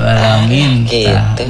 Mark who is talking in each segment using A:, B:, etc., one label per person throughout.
A: alamin.
B: Gitu.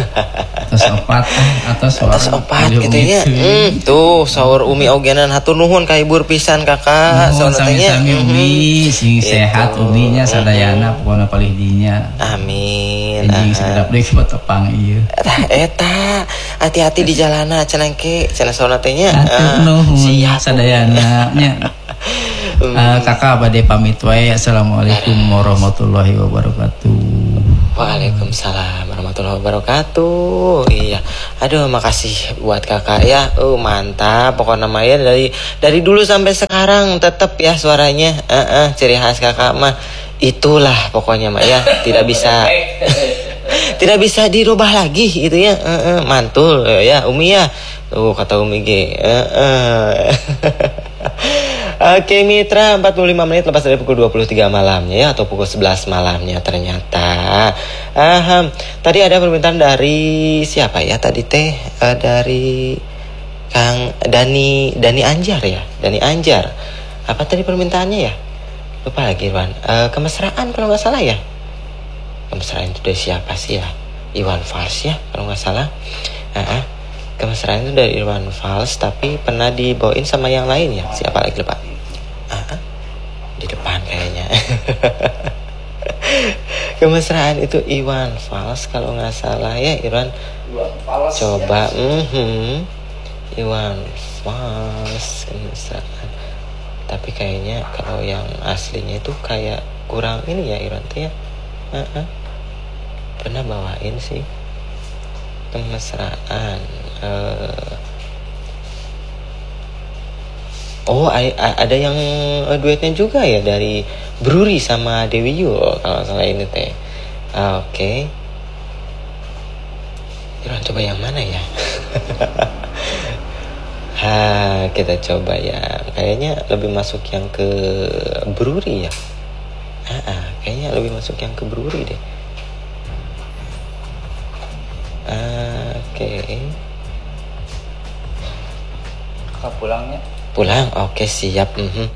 A: Atas
B: opat gitu ya. Tuh saur Umi ogenan hatur nuhun ka hibur pisan Kakak.
A: Nuhun sami-sami Umi, sing sehat Uminya sadayana pokona palih dinya.
B: Amin.
A: Anjing sedap deui tepang ieu.
B: Eta hati-hati di jalanan cenah ke cenah sauna teh nya.
A: Nuhun sadayana nya. Kakak bade pamit wae. Assalamualaikum warahmatullahi wabarakatuh.
B: Waalaikumsalam warahmatullahi wabarakatuh. Iya. Aduh, makasih buat Kakak ya. Mantap. Pokoknya namanya dari dulu sampai sekarang tetap ya suaranya. Ciri khas Kakak mah itulah pokoknya mah ya. Tidak bisa tidak bisa dirubah lagi gitu ya. Mantul ya Umi ya. Tuh kata Umi G. Oke Mitra, 45 menit lepas dari pukul 23 malamnya ya, atau pukul 11 malamnya ternyata. Tadi ada permintaan dari siapa ya tadi teh? Dari Kang Dani Anjar ya. Dani Anjar. Apa tadi permintaannya ya? Lupa lagi Irwan. Kemesraan kalau nggak salah ya. Kemesraan itu dari siapa sih ya? Iwan Fals ya kalau nggak salah. Kemesraan itu dari Irwan Fals, tapi pernah dibawain sama yang lain ya. Siapa lagi lupa? Di depan kayaknya. Kemesraan itu Iwan Fals kalau nggak salah ya Irwan. Coba, Iwan Fals kemesraan. Tapi kayaknya kalau yang aslinya itu kayak kurang ini ya Irwan tuh ya. Pernah bawain sih kemesraan. Ada yang duetnya juga ya dari Bruri sama Dewi Yul kalau salah ini teh. Oke. Coba yang mana ya? Kita coba ya. Kayaknya lebih masuk yang ke Bruri ya. Kayaknya lebih masuk yang ke Bruri deh. Oke.
A: Kakak pulangnya?
B: Pulang, oke siap.